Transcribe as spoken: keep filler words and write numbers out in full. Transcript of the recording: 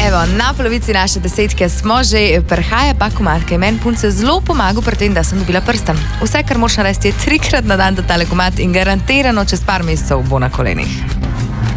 Evo, na polovici naše desetke smo že, prihaja pa komad, ki je meni punce zelo pomagal pri tem, da sem dobila prstan. Vse, kar moraš narediti, je trikrat na dan, da tale komad in garantirano čez par mesecev bo na kolenih.